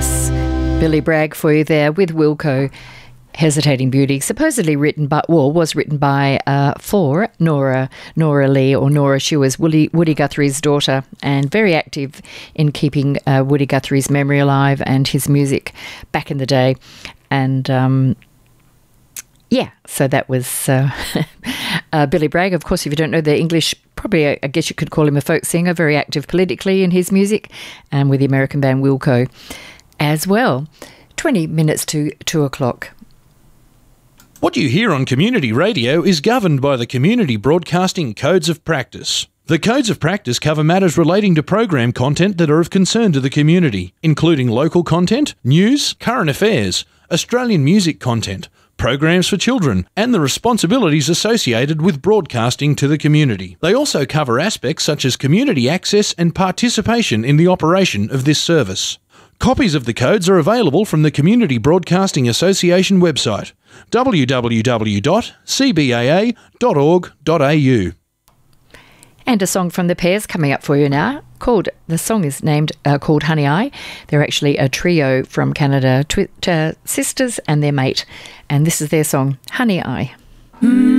Yes, Billy Bragg for you there with Wilco. Hesitating Beauty, supposedly was written by for Nora Lee or Nora. She was Woody Guthrie's daughter and very active in keeping Woody Guthrie's memory alive and his music back in the day. And so that was Billy Bragg. Of course, if you don't know the English, probably I guess you could call him a folk singer, very active politically in his music, and with the American band Wilco as well. 20 minutes to 2 o'clock. What you hear on community radio is governed by the Community Broadcasting Codes of Practice. The Codes of Practice cover matters relating to program content that are of concern to the community, including local content, news, current affairs, Australian music content, programs for children, and the responsibilities associated with broadcasting to the community. They also cover aspects such as community access and participation in the operation of this service. Copies of the codes are available from the Community Broadcasting Association website, www.cbaa.org.au. And a song from the Pairs coming up for you now. The song is called Honey Eye. They're actually a trio from Canada, sisters and their mate. And this is their song, Honey Eye.